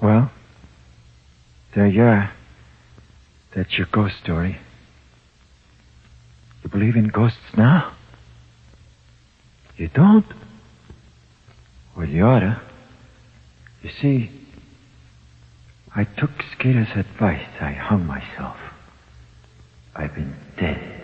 Well, there you are. That's your ghost story. You believe in ghosts now? You don't? Well, you oughta. You see, I took Skeeter's advice. I hung myself. I've been dead